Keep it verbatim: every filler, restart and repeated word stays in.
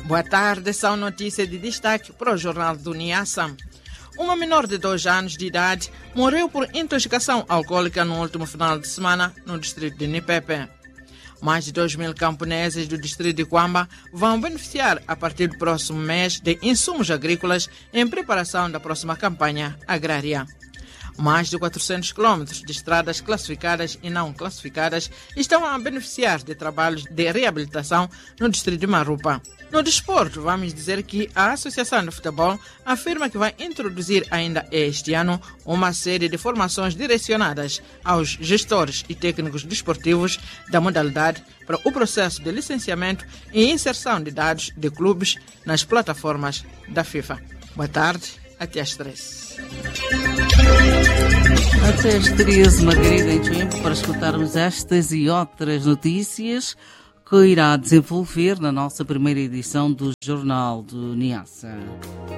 Boa tarde, são notícias de destaque para o Jornal do Niassa. Uma menor de dois anos de idade morreu por intoxicação alcoólica no último final de semana no distrito de Nipepe. Mais de dois mil camponeses do distrito de Quamba vão beneficiar a partir do próximo mês de insumos agrícolas em preparação da próxima campanha agrária. Mais de quatrocentos quilômetros de estradas classificadas e não classificadas estão a beneficiar de trabalhos de reabilitação no distrito de Marupa. No desporto, vamos dizer que a Associação de Futebol afirma que vai introduzir ainda este ano uma série de formações direcionadas aos gestores e técnicos desportivos da modalidade para o processo de licenciamento e inserção de dados de clubes nas plataformas da FIFA. Boa tarde, até às três. Até às treze, Margarida, em tempo para escutarmos estas e outras notícias que irá desenvolver na nossa primeira edição do Jornal do Niassa.